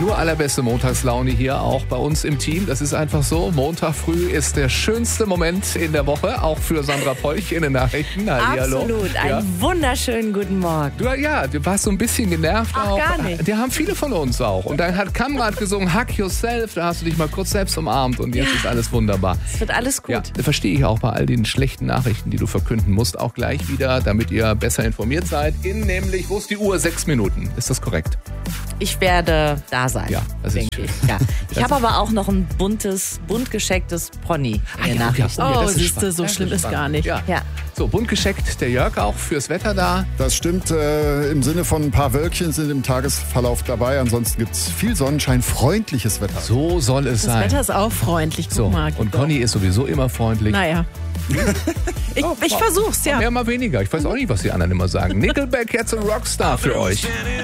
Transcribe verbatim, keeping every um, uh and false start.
nur allerbeste Montagslaune hier auch bei uns im Team. Das ist einfach so. Montag früh ist der schönste Moment in der Woche, auch für Sandra Polch in den Nachrichten. Hallihallo. Absolut. Einen Ja. wunderschönen guten Morgen. Du, ja, du warst so ein bisschen genervt Ach, auch. gar nicht. Die haben viele von uns auch. Und dann hat Kamrat gesungen, Hug Yourself. Da hast du dich mal kurz selbst umarmt und jetzt Ja. ist alles wunderbar. Es wird alles gut. Ja, das verstehe ich auch bei all den schlechten Nachrichten, die du verkünden musst. Auch gleich wieder, damit ihr besser informiert seid. In nämlich, wo ist die Uhr? Sechs Minuten. Ist das korrekt? Ich werde da sein. Ja, das ist denke schön. ich. Ja. Ich habe aber auch noch ein buntes, bunt geschecktes Pony in Ah, den ja, Nachrichten. ja. Oh, das ist siehste, spannend. so Das ist schlimm ist spannend. gar nicht. Ja. Ja. So, bunt gescheckt, der Jörg auch fürs Wetter da. Das stimmt, äh, im Sinne von ein paar Wölkchen sind im Tagesverlauf dabei. Ansonsten gibt es viel Sonnenschein, freundliches Wetter. So soll es Das sein. Wetter ist auch freundlich. Guck So, mal. und Conny ist sowieso immer freundlich. Naja. ich, ich versuch's, ja. Mehr, mal weniger. Ich weiß auch nicht, was die anderen immer sagen. Nickelback, jetzt ein Rockstar für euch.